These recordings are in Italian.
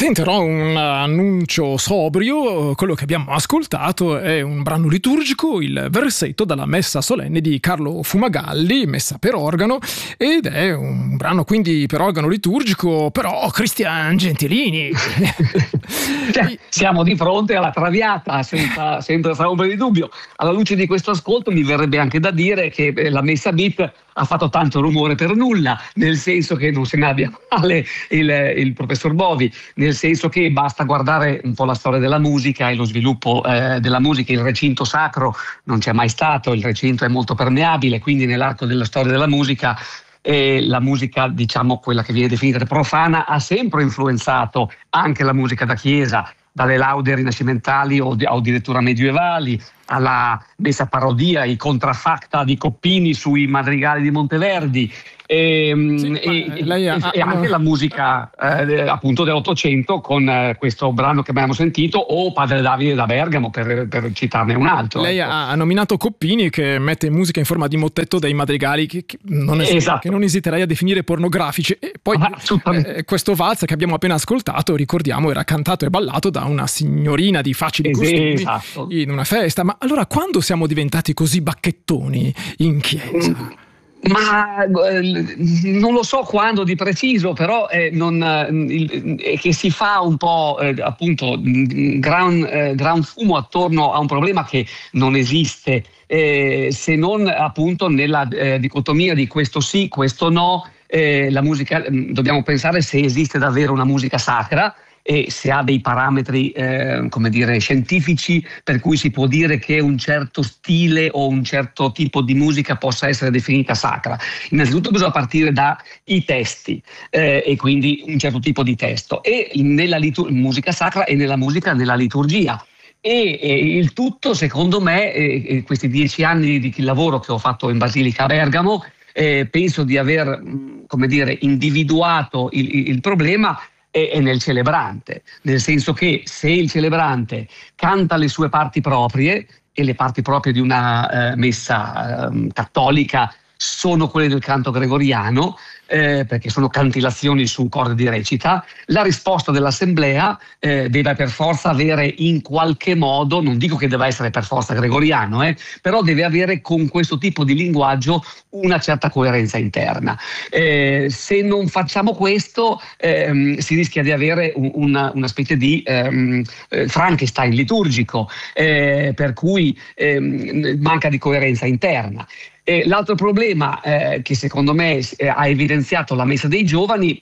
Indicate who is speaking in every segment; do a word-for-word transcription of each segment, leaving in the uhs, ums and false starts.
Speaker 1: tenterò un annuncio sobrio. Quello che abbiamo ascoltato è un brano liturgico, il versetto dalla Messa solenne di Carlo Fumagalli, messa per organo, ed è un brano quindi per organo liturgico, però Cristian Gentilini.
Speaker 2: Cioè, siamo di fronte alla Traviata, senza, senza ombra di dubbio. Alla luce di questo ascolto mi verrebbe anche da dire che la Messa Beat ha fatto tanto rumore per nulla, nel senso che non se ne abbia male il, il professor Bovi, nel senso che basta guardare un po' la storia della musica e lo sviluppo eh, della musica. Il recinto sacro non c'è mai stato, il recinto è molto permeabile, quindi nell'arco della storia della musica e la musica, diciamo quella che viene definita profana, ha sempre influenzato anche la musica da chiesa, dalle laude rinascimentali o, o addirittura medievali, alla messa parodia, i contraffacta di Coppini sui madrigali di Monteverdi, e, sì, e, lei ha, e anche no. la musica eh, appunto dell'Ottocento con eh, questo brano che abbiamo sentito, o Padre Davide da Bergamo, per, per citarne un altro.
Speaker 1: Lei
Speaker 2: ecco.
Speaker 1: ha nominato Coppini, che mette musica in forma di mottetto dei madrigali che, che, non, es-
Speaker 2: esatto.
Speaker 1: che non esiterei a definire pornografici, e poi eh, questo valzer che abbiamo appena ascoltato, ricordiamo, era cantato e ballato da una signorina di facili
Speaker 2: es-
Speaker 1: costumi
Speaker 2: esatto.
Speaker 1: in una festa. Ma allora quando siamo diventati così bacchettoni in chiesa?
Speaker 2: Mm. Ma eh, non lo so quando di preciso, però eh, non, eh, il, eh, che si fa un po' eh, appunto gran, eh, gran fumo attorno a un problema che non esiste, eh, se non appunto nella eh, dicotomia di questo sì, questo no. Eh, la musica, dobbiamo pensare se esiste davvero una musica sacra e se ha dei parametri eh, come dire scientifici per cui si può dire che un certo stile o un certo tipo di musica possa essere definita sacra. Innanzitutto bisogna partire dai testi eh, e quindi un certo tipo di testo, e nella litur- musica sacra e nella musica nella liturgia. E, e il tutto, secondo me, eh, questi dieci anni di lavoro che ho fatto in Basilica a Bergamo, eh, penso di aver come dire individuato il, il problema è nel celebrante, nel senso che se il celebrante canta le sue parti proprie, e le parti proprie di una eh, messa eh, cattolica sono quelle del canto gregoriano, eh, perché sono cantillazioni su corde di recita, la risposta dell'assemblea eh, deve per forza avere in qualche modo, non dico che deve essere per forza gregoriano, eh, però deve avere con questo tipo di linguaggio una certa coerenza interna. Eh, se non facciamo questo ehm, si rischia di avere un, una, una specie di ehm, eh, Frankenstein liturgico, eh, per cui ehm, manca di coerenza interna. E l'altro problema eh, che secondo me eh, ha evidenziato la Messa dei Giovani,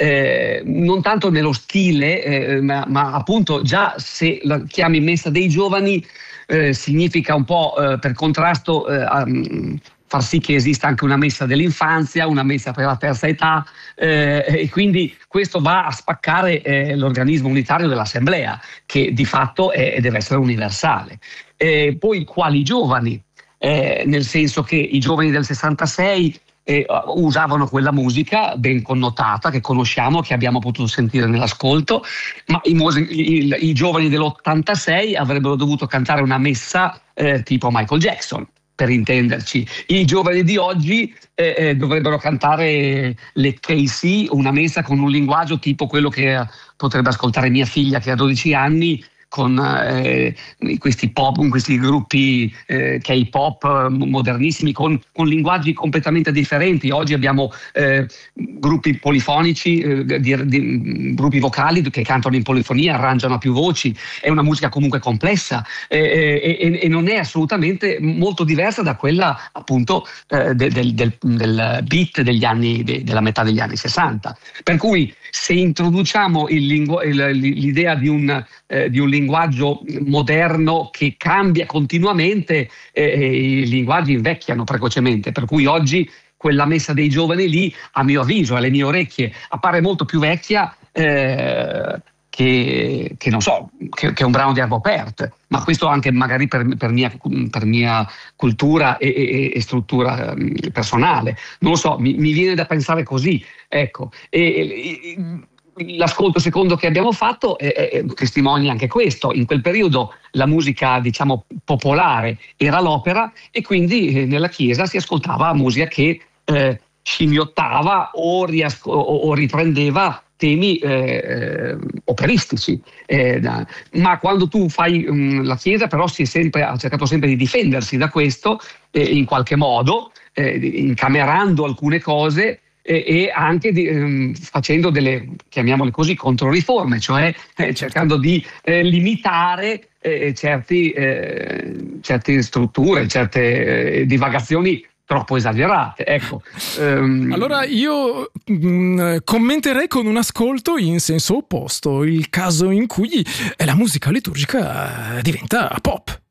Speaker 2: eh, non tanto nello stile, eh, ma, ma appunto già se la chiami Messa dei Giovani eh, significa un po' eh, per contrasto eh, um, far sì che esista anche una messa dell'infanzia, una messa per la terza età, eh, e quindi questo va a spaccare eh, l'organismo unitario dell'assemblea, che di fatto è, deve essere universale. Eh, poi quali giovani? Eh, nel senso che i giovani del sessantasei eh, usavano quella musica ben connotata che conosciamo, che abbiamo potuto sentire nell'ascolto, ma i, i, i giovani dell'ottantasei avrebbero dovuto cantare una messa eh, tipo Michael Jackson, per intenderci. I giovani di oggi eh, eh, dovrebbero cantare le Casey, una messa con un linguaggio tipo quello che potrebbe ascoltare mia figlia che ha dodici anni, con eh, questi pop, questi gruppi eh, K-pop modernissimi, con, con linguaggi completamente differenti. Oggi abbiamo eh, gruppi polifonici, eh, di, di, gruppi vocali che cantano in polifonia, arrangiano a più voci, è una musica comunque complessa eh, e, e non è assolutamente molto diversa da quella appunto eh, del, del, del, del beat degli anni, de, della metà degli anni sessanta. Per cui se introduciamo il lingu- il, l'idea di un, eh, di un linguaggio moderno che cambia continuamente, eh, i linguaggi invecchiano precocemente, per cui oggi quella Messa dei Giovani lì, a mio avviso, alle mie orecchie, appare molto più vecchia eh, che, che non so, che, che un brano di Arvo Pärt, ma questo anche magari per, per, mia, per mia cultura e, e, e struttura personale. Non lo so, mi, mi viene da pensare così, ecco. E, e, l'ascolto secondo che abbiamo fatto è, è, testimonia anche questo. In quel periodo la musica, diciamo, popolare era l'opera, e quindi eh, nella chiesa si ascoltava musica che eh, scimmiottava o, riasco- o, o riprendeva temi eh, operistici. Eh, da, ma quando tu fai um, la Chiesa però si è sempre, ha cercato sempre di difendersi da questo eh, in qualche modo, eh, incamerando alcune cose e, e anche di, um, facendo delle, chiamiamole così, controriforme, cioè eh, cercando di eh, limitare eh, certi, eh, certe strutture, certe eh, divagazioni troppo esagerate, ecco. Um,
Speaker 1: allora io mh, commenterei con un ascolto in senso opposto, il caso in cui la musica liturgica diventa pop.